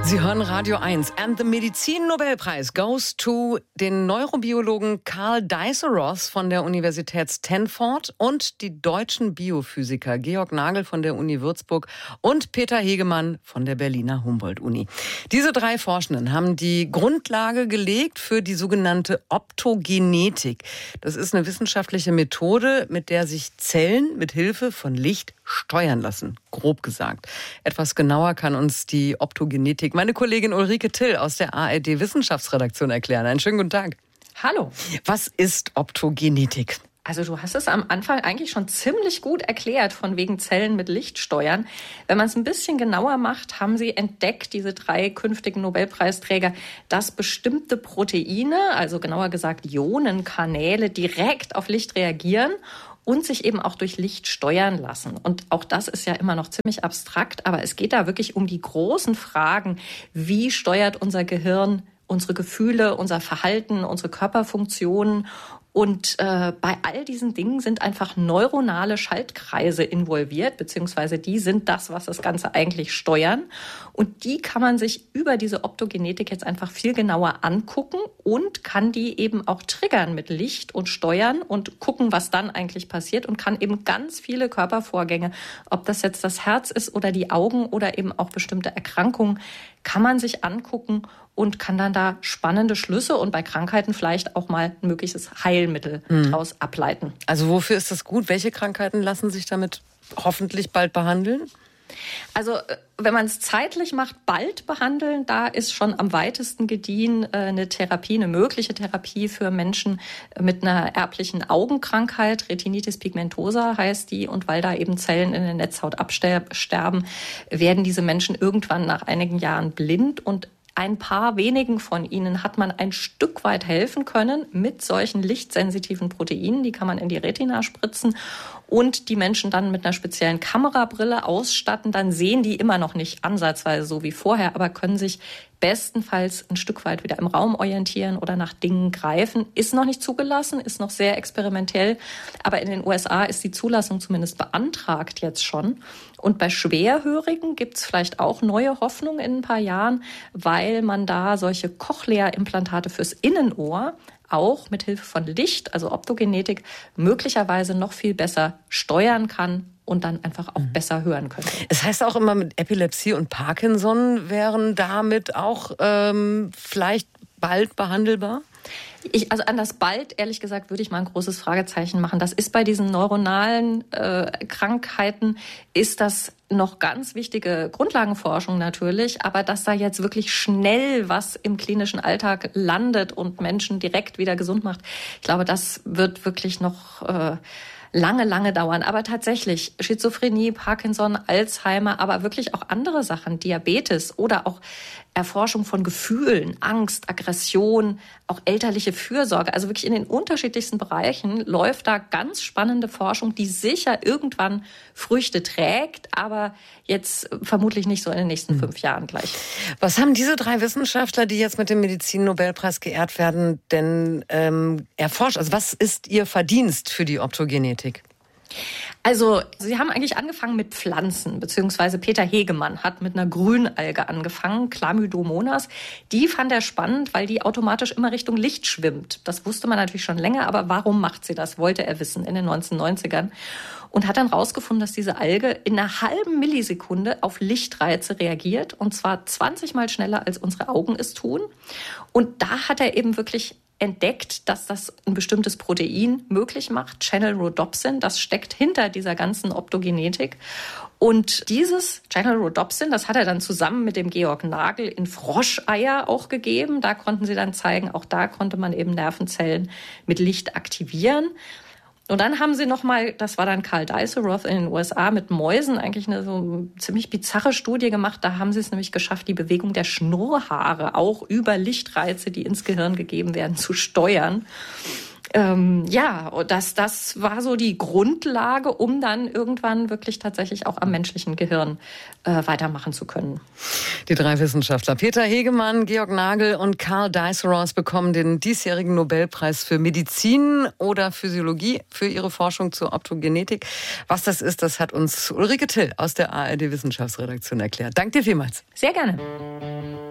Sie hören Radio 1. And the Medizin-Nobelpreis goes to den Neurobiologen Karl Deisseroth von der Universität Stanford und die deutschen Biophysiker Georg Nagel von der Uni Würzburg und Peter Hegemann von der Berliner Humboldt-Uni. Diese drei Forschenden haben die Grundlage gelegt für die sogenannte Optogenetik. Das ist eine wissenschaftliche Methode, mit der sich Zellen mit Hilfe von Licht steuern lassen, grob gesagt. Etwas genauer kann uns die Optogenetik meine Kollegin Ulrike Till aus der ARD-Wissenschaftsredaktion erklären. Einen schönen guten Tag. Hallo. Was ist Optogenetik? Also du hast es am Anfang eigentlich schon ziemlich gut erklärt, von wegen Zellen mit Licht steuern. Wenn man es ein bisschen genauer macht, haben sie entdeckt, diese drei künftigen Nobelpreisträger, dass bestimmte Proteine, also genauer gesagt Ionenkanäle, direkt auf Licht reagieren und sich eben auch durch Licht steuern lassen. Und auch das ist ja immer noch ziemlich abstrakt, aber es geht da wirklich um die großen Fragen, wie steuert unser Gehirn unsere Gefühle, unser Verhalten, unsere Körperfunktionen. Und bei all diesen Dingen sind einfach neuronale Schaltkreise involviert, beziehungsweise die sind das, was das Ganze eigentlich steuern. Und die kann man sich über diese Optogenetik jetzt einfach viel genauer angucken und kann die eben auch triggern mit Licht und steuern und gucken, was dann eigentlich passiert und kann eben ganz viele Körpervorgänge, ob das jetzt das Herz ist oder die Augen oder eben auch bestimmte Erkrankungen, kann man sich angucken und kann dann da spannende Schlüsse und bei Krankheiten vielleicht auch mal ein mögliches Heilmittel daraus ableiten. Also wofür ist das gut? Welche Krankheiten lassen sich damit hoffentlich bald behandeln? Also wenn man es zeitlich macht, bald behandeln, da ist schon am weitesten gediehen eine Therapie, eine mögliche Therapie für Menschen mit einer erblichen Augenkrankheit. Retinitis pigmentosa heißt die. Und weil da eben Zellen in der Netzhaut absterben, werden diese Menschen irgendwann nach einigen Jahren blind. Und ein paar wenigen von ihnen hat man ein Stück weit helfen können mit solchen lichtsensitiven Proteinen. Die kann man in die Retina spritzen und die Menschen dann mit einer speziellen Kamerabrille ausstatten. Dann sehen die immer noch nicht ansatzweise so wie vorher, aber können sich bestenfalls ein Stück weit wieder im Raum orientieren oder nach Dingen greifen. Ist noch nicht zugelassen, ist noch sehr experimentell. Aber in den USA ist die Zulassung zumindest beantragt jetzt schon. Und bei Schwerhörigen gibt es vielleicht auch neue Hoffnung in ein paar Jahren, weil man da solche Cochlea-Implantate fürs Innenohr auch mit Hilfe von Licht, also Optogenetik, möglicherweise noch viel besser steuern kann und dann einfach auch besser hören können. Es heißt auch immer, mit Epilepsie und Parkinson wären damit auch vielleicht bald behandelbar? Also an das bald, ehrlich gesagt, würde ich mal ein großes Fragezeichen machen. Das ist bei diesen neuronalen Krankheiten, ist das noch ganz wichtige Grundlagenforschung natürlich, aber dass da jetzt wirklich schnell was im klinischen Alltag landet und Menschen direkt wieder gesund macht, ich glaube, das wird wirklich noch lange dauern. Aber tatsächlich Schizophrenie, Parkinson, Alzheimer, aber wirklich auch andere Sachen, Diabetes oder auch Erforschung von Gefühlen, Angst, Aggression, auch elterliche Fürsorge. Also wirklich in den unterschiedlichsten Bereichen läuft da ganz spannende Forschung, die sicher irgendwann Früchte trägt, aber jetzt vermutlich nicht so in den nächsten 5 Jahren gleich. Was haben diese drei Wissenschaftler, die jetzt mit dem Medizin-Nobelpreis geehrt werden, denn erforscht? Also was ist ihr Verdienst für die Optogenetik? Also, sie haben eigentlich angefangen mit Pflanzen, beziehungsweise Peter Hegemann hat mit einer Grünalge angefangen, Chlamydomonas. Die fand er spannend, weil die automatisch immer Richtung Licht schwimmt. Das wusste man natürlich schon länger, aber warum macht sie das, wollte er wissen in den 1990ern. Und hat dann rausgefunden, dass diese Alge in einer halben Millisekunde auf Lichtreize reagiert, und zwar 20 Mal schneller, als unsere Augen es tun. Und da hat er eben wirklich entdeckt, dass das ein bestimmtes Protein möglich macht, Channel-Rhodopsin, das steckt hinter dieser ganzen Optogenetik. Und dieses Channel-Rhodopsin, das hat er dann zusammen mit dem Georg Nagel in Froscheier auch gegeben. Da konnten sie dann zeigen, auch da konnte man eben Nervenzellen mit Licht aktivieren. Und dann haben sie nochmal, das war dann Karl Deisseroth in den USA, mit Mäusen eigentlich eine so ziemlich bizarre Studie gemacht. Da haben sie es nämlich geschafft, die Bewegung der Schnurrhaare auch über Lichtreize, die ins Gehirn gegeben werden, zu steuern. Das war so die Grundlage, um dann irgendwann wirklich tatsächlich auch am menschlichen Gehirn weitermachen zu können. Die drei Wissenschaftler Peter Hegemann, Georg Nagel und Karl Dies-Ross bekommen den diesjährigen Nobelpreis für Medizin oder Physiologie für ihre Forschung zur Optogenetik. Was das ist, das hat uns Ulrike Till aus der ARD Wissenschaftsredaktion erklärt. Danke dir vielmals. Sehr gerne.